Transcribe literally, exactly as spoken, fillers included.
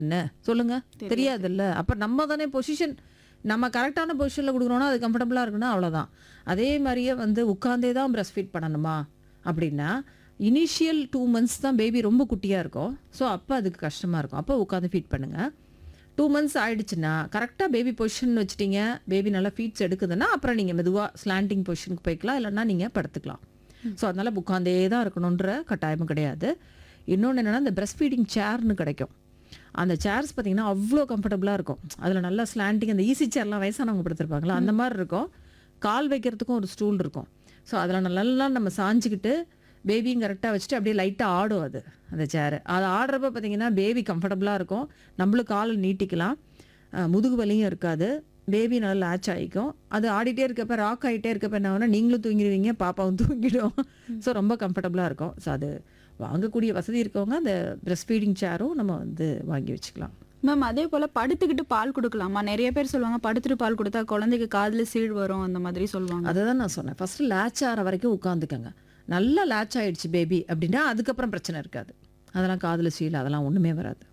என்ன சொல்லுங்க? தெரியாதுல்ல. அப்ப நம்ம தானே பொசிஷன் நம்ம கரெக்டான பொசிஷன்ல குடுக்குறோம்னா, அது கம்ஃபர்டபுளா இருக்குன்னா அவ்வளோதான். அதே மாரியே வந்து உட்கார்ந்தே தான் பிரஸ்ட் ஃபீட் பண்ணணுமா? அப்படின்னா, இனிஷியல் ரெண்டு மந்த்ஸ் தான் பேபி ரொம்ப குட்டியா இருக்கும். ஸோ, அப்ப அதுக்கு கஷ்டமா இருக்கும். அப்ப உட்கார்ந்து ஃபீட் பண்ணுங்க. ரெண்டு மந்த்ஸ் ஆயிடுச்சுன்னா, கரெக்ட்டா பேபி பொசிஷன் வச்சுட்டீங்க, பேபி நல்லா ஃபீட்ஸ் எடுக்குதுன்னா, அப்புறம் நீங்க மெதுவா ஸ்லாண்டிங் பொசிஷனுக்கு போய்க்கலாம். இல்லன்னா நீங்க படுத்துக்கலாம். ஸோ, அதனால உட்கார்ந்தே தான் இருக்கணுன்ற கட்டாயமும் கிடையாது. இன்னொன்னு என்னன்னா, இந்த பிரஸ்ட் ஃபீடிங் சேர்ன்னு கிடைக்கும். அந்த சேர்ஸ் பார்த்தீங்கன்னா, அவ்ளோ கம்ஃபர்டபுளா இருக்கும். அதில நல்லா ஸ்லாண்டிங் அந்த ஈஸி சேர்லாம் வயசானவங்க படுத்திருப்பாங்கல்ல, அந்த மாரி இருக்கும். கால் வைக்கிறதுக்கும் ஒரு ஸ்டூல் இருக்கும். ஸோ, அதில நல்லா நம்ம சாஞ்சுக்கிட்டு, பேபியும் கரெக்ட்டா வச்சுட்டு அப்படியே லைட்டா ஆடும் அது, அந்த சேரு. அது ஆடுறப்ப பார்த்தீங்கன்னா, பேபி கம்ஃபர்டபுளா இருக்கும். நம்மளும் கால நீட்டிக்கலாம். அ முதுகு வலியும் இருக்காது. பேபி நல்லா லேட்ச் ஆயிக்கும். அது ஆடிட்டே இருக்கப்ப, ராக் ஆயிட்டே இருக்கப்ப என்ன ஆகும்னா, நீங்களும் தூங்கிருவீங்க, பாப்பாவும் தூங்கிடும். ஸோ, ரொம்ப கம்ஃபர்டபுளா இருக்கும். ஸோ, அது வாங்கக்கூடிய வசதி இருக்கவங்க அந்த பிரஸ்ட் ஃபீடிங் சேரும் நம்ம வந்து வாங்கி வச்சுக்கலாம். மேம் அதே போல படுத்துக்கிட்டு பால் குடுக்கலாமா? நெறைய பேர் சொல்லுவாங்க, படுத்துட்டு பால் குடுத்தா குழந்தைக்கு காதுல சீழ் வரும் அந்த மாதிரி சொல்லுவாங்க. அததான் நான் சொன்னேன். ஃபர்ஸ்ட் லேட்ச் ஆற வரைக்கும் உட்காந்துக்கங்க. நல்லா லேட்ச் ஆயிடுச்சு பேபி அப்படின்னா, அதுக்கப்புறம் பிரச்சனை இருக்காது. அதெல்லாம் காதுல சீழ் அதெல்லாம் ஒண்ணுமே வராது.